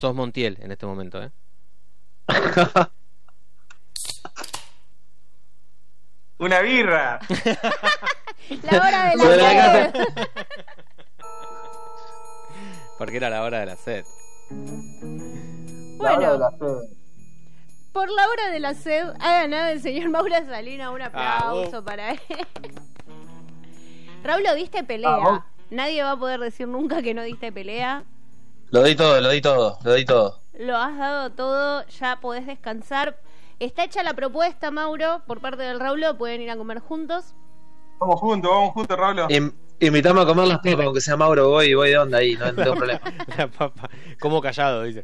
Sos Montiel en este momento, ¿eh? Una birra. La hora de Sobre la la casa. Porque era la hora de la sed. La hora de Bueno, la sed. por la hora de la sed ha ganado el señor Mauro Salina. Un aplauso para él. Raúl, diste pelea. Vamos. Nadie va a poder decir nunca que no diste pelea. Lo di todo, lo di todo, lo di todo. Lo has dado todo, ya podés descansar. Está hecha la propuesta, Mauro, por parte del Raúl. Pueden ir a comer juntos. Vamos juntos, Raúl. Invitame a comer las papas, aunque sea Mauro, voy de onda ahí, no tengo problema. La papa. Como callado, dice.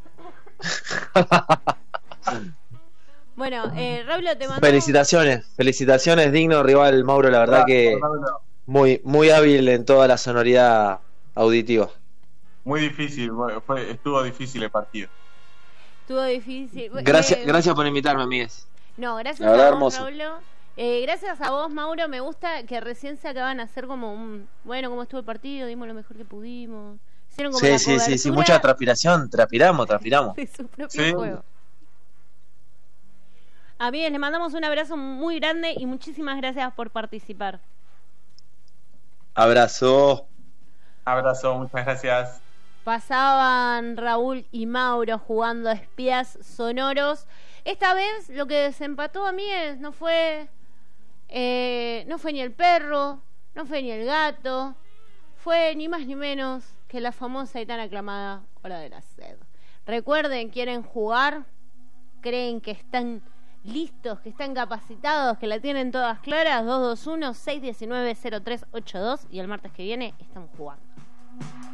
Bueno, Raúl, te mando... Felicitaciones, digno rival Mauro, la verdad que muy hábil en toda la sonoridad auditiva. Muy difícil, estuvo difícil el partido. Estuvo difícil. Gracias por invitarme, amigues. No, gracias La verdad, a vos, hermoso. Raúl. Gracias a vos, Mauro. Me gusta que recién se acaban de hacer como un... Bueno, ¿cómo estuvo el partido? Dimos lo mejor que pudimos. Hicieron como la Sí, cobertura mucha transpiración, transpiramos. de su propio juego. Amigos, les mandamos un abrazo muy grande y muchísimas gracias por participar. Abrazo. Muchas gracias. Pasaban Raúl y Mauro jugando a espías sonoros. Esta vez lo que desempató a mí no fue ni el perro, no fue ni el gato, fue ni más ni menos que la famosa y tan aclamada hora de la sed. Recuerden, quieren jugar, creen que están listos, que están capacitados, que la tienen todas claras. 221-619-0382 y el martes que viene estamos jugando.